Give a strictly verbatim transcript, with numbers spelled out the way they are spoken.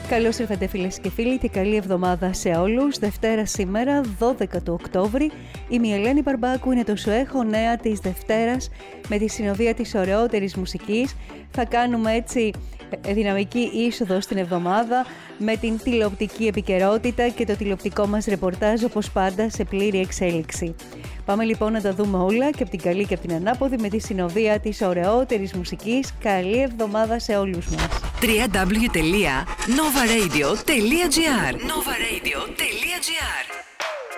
Καλώς ήρθατε φίλες και φίλοι και καλή εβδομάδα σε όλους. Δευτέρα σήμερα, δώδεκα του Οκτώβρη. Είμαι η Ελένη Μπαρμπάκου, είναι το Σου έχω νέα της Δευτέρας με τη συνοδεία της ωραιότερης μουσικής. Θα κάνουμε έτσι δυναμική είσοδο στην εβδομάδα με την τηλεοπτική επικαιρότητα και το τηλεοπτικό μας ρεπορτάζ, όπως πάντα, σε πλήρη εξέλιξη. Πάμε λοιπόν να τα δούμε όλα και από την καλή και από την ανάποδη με τη συνοδεία της ωραιότερης μουσικής. Καλή εβδομάδα σε όλους μας. double-u double-u double-u τελεία nova radio τελεία gr nova radio τελεία gr